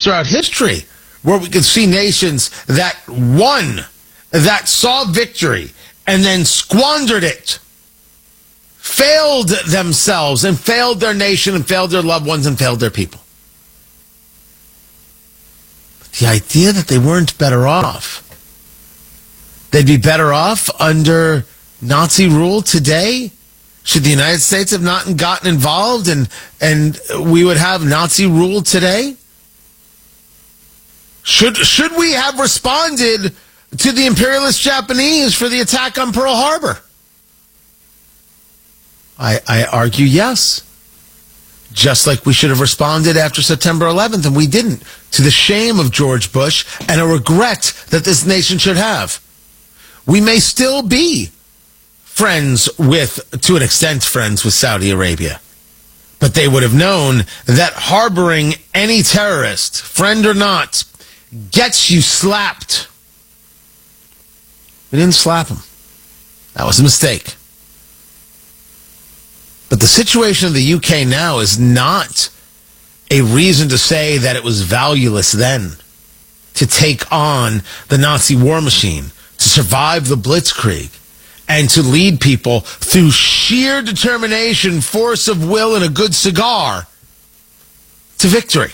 throughout history where we can see nations that won, that saw victory, and then squandered it, failed themselves and failed their nation and failed their loved ones and failed their people. But the idea that they weren't better off, they'd be better off under Nazi rule today? Should the United States have not gotten involved and we would have Nazi rule today? Should we have responded to the imperialist Japanese for the attack on Pearl Harbor? I argue yes. Just like we should have responded after September 11th, and we didn't, to the shame of George Bush and a regret that this nation should have. We may still be friends with, to an extent, friends with Saudi Arabia. But they would have known that harboring any terrorist, friend or not, gets you slapped. We didn't slap him. That was a mistake. But the situation of the UK now is not a reason to say that it was valueless then to take on the Nazi war machine, to survive the Blitzkrieg, and to lead people through sheer determination, force of will, and a good cigar to victory.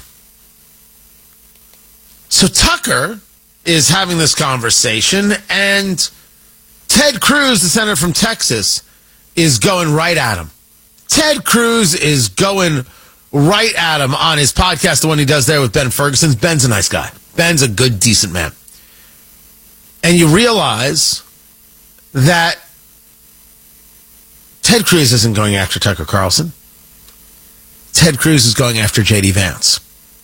So Tucker is having this conversation, and Ted Cruz, the senator from Texas, is going right at him. Ted Cruz is going right at him on his podcast, the one he does there with Ben Ferguson. Ben's a nice guy. Ben's a good, decent man. And you realize that Ted Cruz isn't going after Tucker Carlson. Ted Cruz is going after J.D. Vance.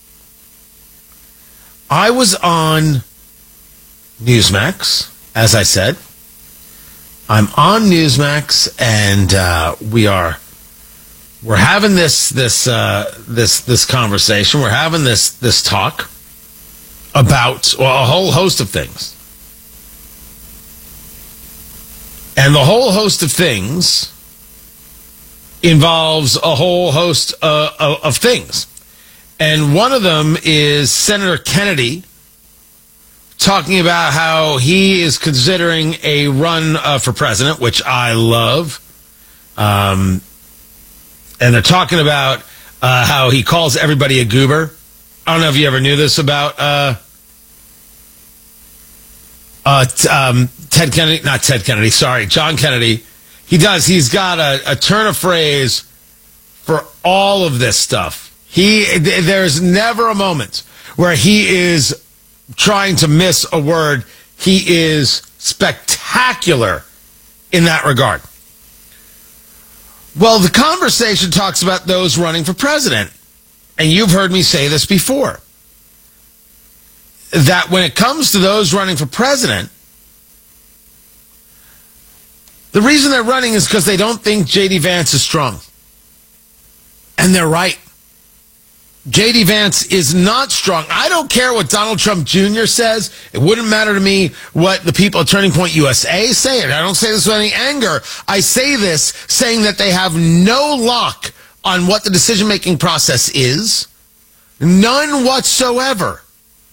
I was on Newsmax, as I said. I'm on Newsmax, and we're having this conversation. We're having this talk about a whole host of things, and the whole host of things involves a whole host of things. And one of them is Senator Kennedy talking about how he is considering a run for president, which I love. And they're talking about how he calls everybody a goober. I don't know if you ever knew this about John Kennedy. He does. He's got a turn of phrase for all of this stuff. There's never a moment where he is trying to miss a word. He is spectacular in that regard. Well, the conversation talks about those running for president. And you've heard me say this before, that when it comes to those running for president, the reason they're running is because they don't think J.D. Vance is strong. And they're right. J.D. Vance is not strong. I don't care what Donald Trump Jr. says. It wouldn't matter to me what the people at Turning Point USA say. And I don't say this with any anger. I say this saying that they have no lock on what the decision-making process is. None whatsoever.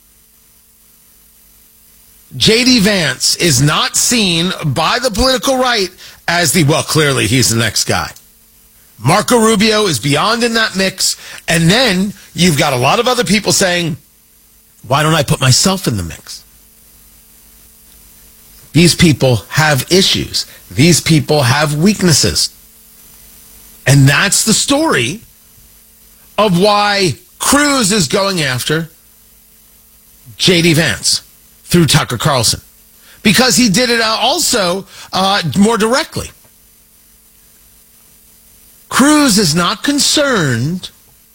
J.D. Vance is not seen by the political right as clearly he's the next guy. Marco Rubio is beyond in that mix. And then you've got a lot of other people saying, why don't I put myself in the mix? These people have issues. These people have weaknesses. And that's the story of why Cruz is going after J.D. Vance through Tucker Carlson. Because he did it also more directly. Cruz is not concerned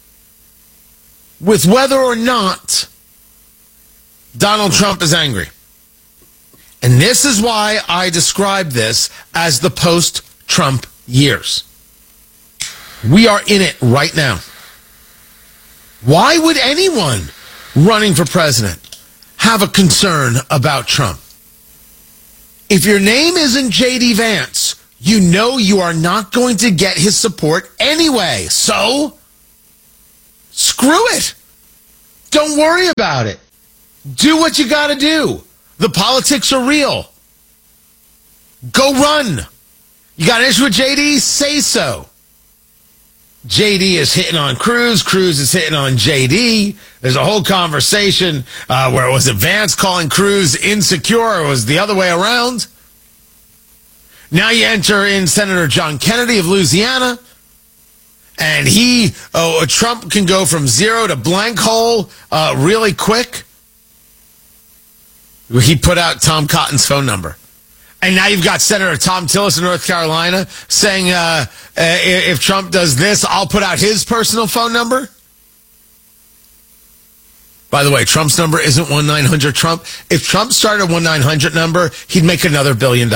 with whether or not Donald Trump is angry. And this is why I describe this as the post-Trump years. We are in it right now. Why would anyone running for president have a concern about Trump? If your name isn't J.D. Vance, you know you are not going to get his support anyway. So, screw it. Don't worry about it. Do what you got to do. The politics are real. Go run. You got an issue with JD? Say so. JD is hitting on Cruz. Cruz is hitting on JD. There's a whole conversation where it was Vance calling Cruz insecure, or it was the other way around. Now you enter in Senator John Kennedy of Louisiana, and Trump can go from zero to blank hole really quick. He put out Tom Cotton's phone number. And now you've got Senator Tom Tillis in North Carolina saying, if Trump does this, I'll put out his personal phone number. By the way, Trump's number isn't 1-900-TRUMP. If Trump started a 1-900 number, he'd make another $1 billion.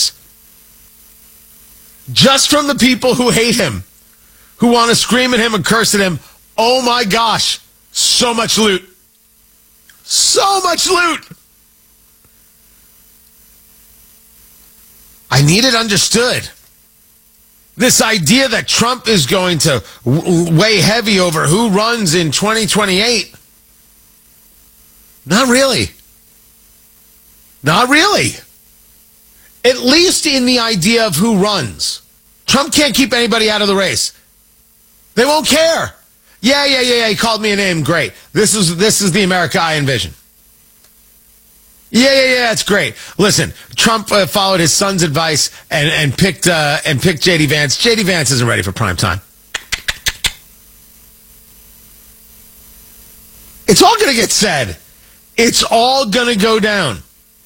Just from the people who hate him, who want to scream at him and curse at him. Oh my gosh, so much loot. So much loot. I need it understood. This idea that Trump is going to weigh heavy over who runs in 2028. Not really. Not really. At least in the idea of who runs. Trump can't keep anybody out of the race. They won't care. Yeah, he called me a name. Great. This is the America I envision. Yeah, it's great. Listen, Trump followed his son's advice and picked J.D. Vance. J.D. Vance isn't ready for prime time. It's all going to get said. It's all going to go down.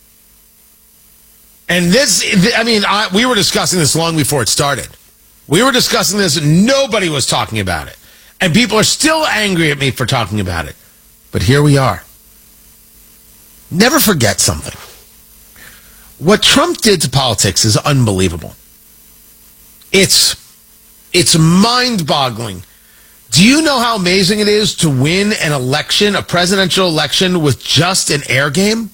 And we were discussing this long before it started. We were discussing this. Nobody was talking about it. And people are still angry at me for talking about it. But here we are. Never forget something. What Trump did to politics is unbelievable. It's mind-boggling. Do you know how amazing it is to win an election, a presidential election, with just an air game?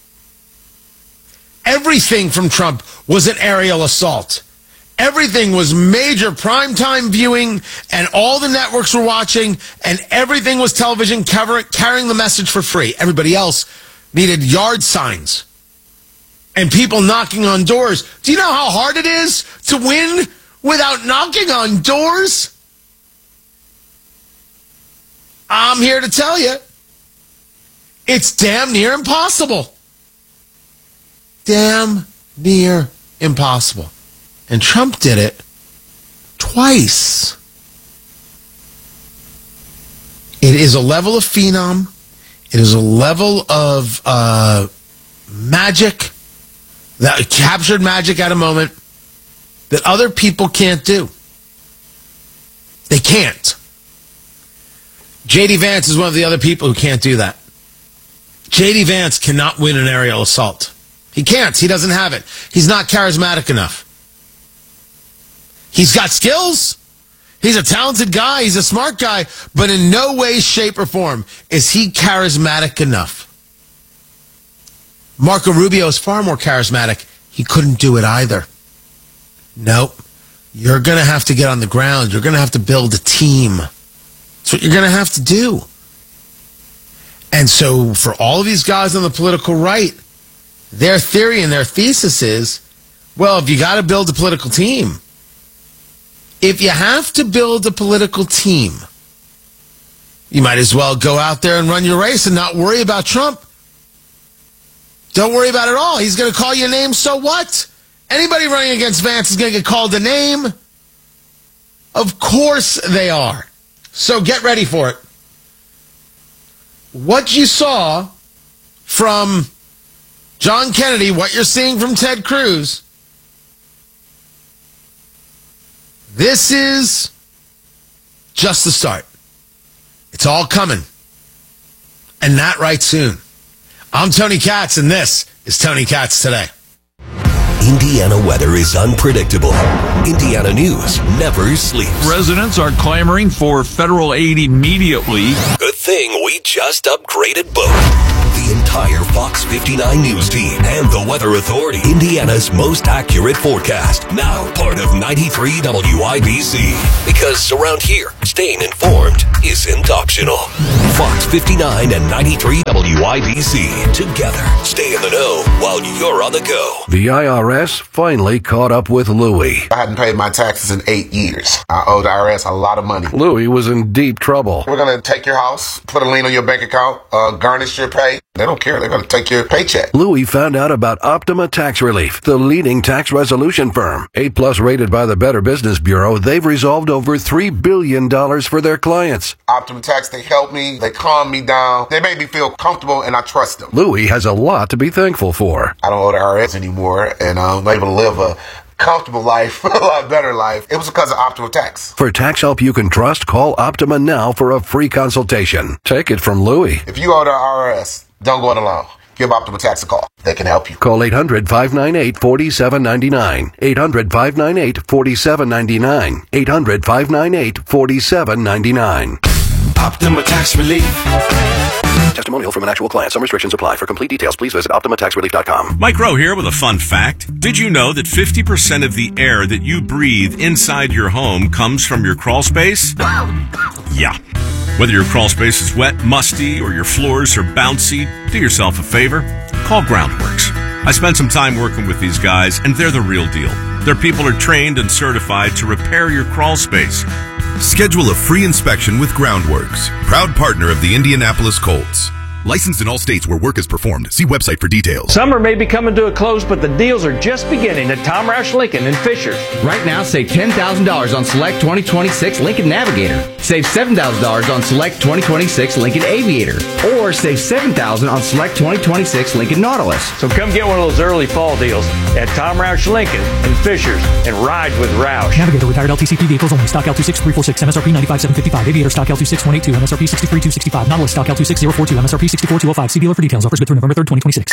Everything from Trump was an aerial assault. Everything was major primetime viewing, and all the networks were watching, and everything was television carrying the message for free. Everybody else needed yard signs and people knocking on doors. Do you know how hard it is to win without knocking on doors? I'm here to tell you, it's damn near impossible. Damn near impossible. And Trump did it twice. It is a level of phenom. It is a level of magic, that captured magic at a moment that other people can't do. They can't. J.D. Vance is one of the other people who can't do that. J.D. Vance cannot win an aerial assault. He can't. He doesn't have it. He's not charismatic enough. He's got skills. He's a talented guy. He's a smart guy. But in no way, shape, or form is he charismatic enough. Marco Rubio is far more charismatic. He couldn't do it either. Nope. You're going to have to get on the ground. You're going to have to build a team. That's what you're going to have to do. And so for all of these guys on the political right, their theory and their thesis is, well, if you got to build a political team, if you have to build a political team, you might as well go out there and run your race and not worry about Trump. Don't worry about it at all. He's going to call you a name, so what? Anybody running against Vance is going to get called a name. Of course they are. So get ready for it. What you saw from John Kennedy, what you're seeing from Ted Cruz, this is just the start. It's all coming. And that right soon. I'm Tony Katz, and this is Tony Katz Today. Indiana weather is unpredictable. Indiana news never sleeps. Residents are clamoring for federal aid immediately. Good thing we just upgraded both. The entire entire Fox 59 News team and the Weather Authority. Indiana's most accurate forecast. Now part of 93 WIBC. Because around here, staying informed isn't optional. Fox 59 and 93 WIBC. Together, stay in the know while you're on the go. The IRS finally caught up with Louie. I hadn't paid my taxes in 8 years. I owe the IRS a lot of money. Louie was in deep trouble. We're going to take your house, put a lien on your bank account, garnish your pay. They don't care. They're going to take your paycheck. Louie found out about Optima Tax Relief, the leading tax resolution firm. 8+ rated by the Better Business Bureau, they've resolved over $3 billion for their clients. Optima Tax, they help me. They calm me down. They make me feel comfortable, and I trust them. Louie has a lot to be thankful for. I don't owe the IRS anymore, and I'm able to live a comfortable life, a lot better life. It was because of Optima Tax. For tax help you can trust, call Optima now for a free consultation. Take it from Louie. If you owe the IRS, don't go it alone. Give Optima Tax a call. They can help you. Call 800-598-4799. 800-598-4799. 800-598-4799. Optima Tax Relief. Testimonial from an actual client. Some restrictions apply. For complete details, please visit OptimaTaxRelief.com. Mike Rowe here with a fun fact. Did you know that 50% of the air that you breathe inside your home comes from your crawl space? Yeah. Whether your crawl space is wet, musty, or your floors are bouncy, do yourself a favor. Call Groundworks. I spent some time working with these guys, and they're the real deal. Their people are trained and certified to repair your crawl space. Schedule a free inspection with Groundworks, proud partner of the Indianapolis Colts. Licensed in all states where work is performed. See website for details. Summer may be coming to a close, but the deals are just beginning at Tom Roush Lincoln in Fishers. Right now, save $10,000 on select 2026 Lincoln Navigator. Save $7,000 on select 2026 Lincoln Aviator. Or save $7,000 on select 2026 Lincoln Nautilus. So come get one of those early fall deals at Tom Roush Lincoln in Fishers and ride with Roush. Navigator retired LTCP vehicles only. Stock L26346, MSRP $95,755. Aviator stock L26182, MSRP $63,265. Nautilus stock L26042, MSRP $64,205. See dealer for details. Offers good through November 3rd, 2026.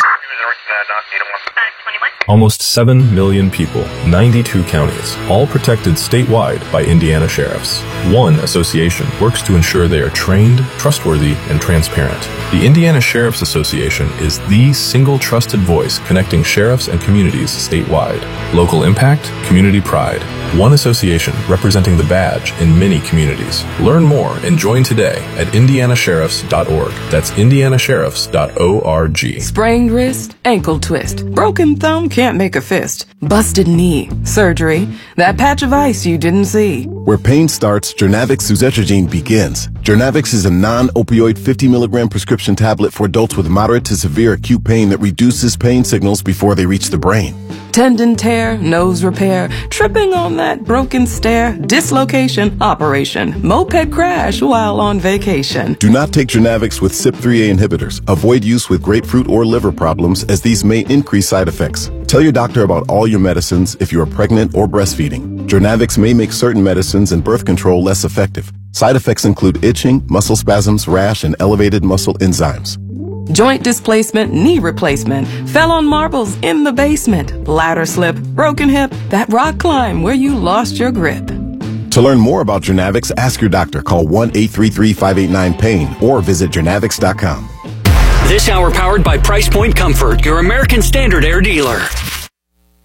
Almost 7 million people, 92 counties, all protected statewide by Indiana sheriffs. One association works to ensure they are trained, trustworthy, and transparent. The Indiana Sheriff's Association is the single trusted voice connecting sheriffs and communities statewide. Local impact, community pride. One association representing the badge in many communities. Learn more and join today at indianasheriffs.org. That's indianasheriffs.org. Sprained wrist, ankle twist, broken thumb, can't make a fist, busted knee, surgery, that patch of ice you didn't see. Where pain starts, Jernavix suzetrigine begins. Jernavix is a non-opioid 50 milligram prescription tablet for adults with moderate to severe acute pain that reduces pain signals before they reach the brain. Tendon tear, nose repair, tripping on that broken stair, dislocation, operation, moped crash while on vacation. Do not take Jernavix with CYP3A inhibitors. Avoid use with grapefruit or liver problems as these may increase side effects. Tell your doctor about all your medicines if you are pregnant or breastfeeding. Jernavix may make certain medicines and birth control less effective. Side effects include itching, muscle spasms, rash, and elevated muscle enzymes. Joint displacement, knee replacement, fell on marbles in the basement, ladder slip, broken hip, that rock climb where you lost your grip. To learn more about Jernavix, ask your doctor. Call 1-833-589-PAIN or visit Jernavix.com. This hour powered by Price Point Comfort, your American Standard Air dealer.